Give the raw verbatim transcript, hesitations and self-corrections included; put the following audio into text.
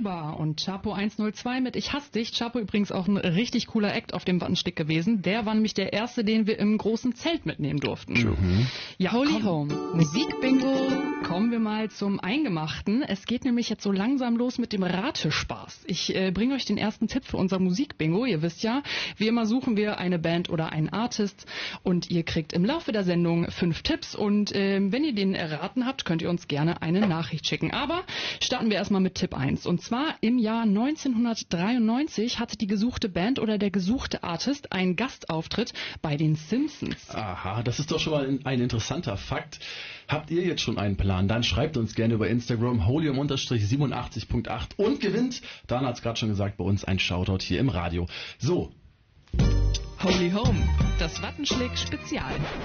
Oktober und Chapo eins null zwei mit Ich hasse dich. Chapo übrigens auch ein richtig cooler Act auf dem Wattenstick gewesen. Der war nämlich der erste, den wir im großen Zelt mitnehmen durften. Mhm. Ja, Holy Home, Musikbingo. Kommen wir mal zum Eingemachten. Es geht nämlich jetzt so langsam los mit dem Ratespaß. Ich äh, bringe euch den ersten Tipp für unser Musikbingo. Ihr wisst ja, wie immer suchen wir eine Band oder einen Artist und ihr kriegt im Laufe der Sendung fünf Tipps und äh, wenn ihr den erraten habt, könnt ihr uns gerne eine Nachricht schicken. Aber starten wir erstmal mit Tipp eins. Und zwar im Jahr neunzehnhundertdreiundneunzig hatte die gesuchte Band oder der gesuchte Artist einen Gastauftritt bei den Simpsons. Aha, das ist doch schon mal ein interessanter Fakt. Habt ihr jetzt schon einen Plan? Dann schreibt uns gerne über Instagram holium siebenundachtzig Punkt acht und gewinnt, Dan hat es gerade schon gesagt, bei uns ein Shoutout hier im Radio. So. Holy Home, das Wattenschlick Spezial.